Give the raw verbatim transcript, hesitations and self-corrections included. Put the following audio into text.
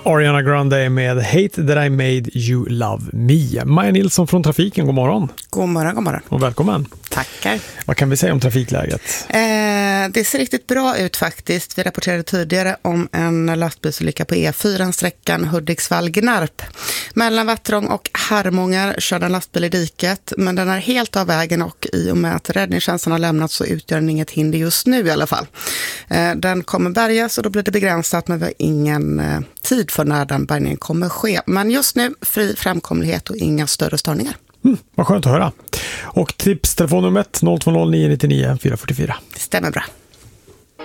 Ariana Grande med Hate That I Made You Love Me. Maja Nilsson från Trafiken, god morgon. God morgon, god morgon. Och välkommen. Tackar. Vad kan vi säga om trafikläget? Eh, det ser riktigt bra ut faktiskt. Vi rapporterade tidigare om en lastbilsolycka på E fyra, sträckan Hudiksvall-Gnarp. Mellan Vattrång och Harmånger körde en lastbil i diket, men den är helt av vägen och i och med att räddningstjänsten har lämnat så utgör den inget hinder just nu i alla fall. Eh, den kommer bärgas och då blir det begränsat, men vi har ingen eh, tid för när den bärgningen kommer ske. Men just nu fri framkomlighet och inga större störningar. Mm, vad skönt att höra. Och tips telefonnumret noll två noll nio nio nio fyra fyra fyra. Det stämmer bra.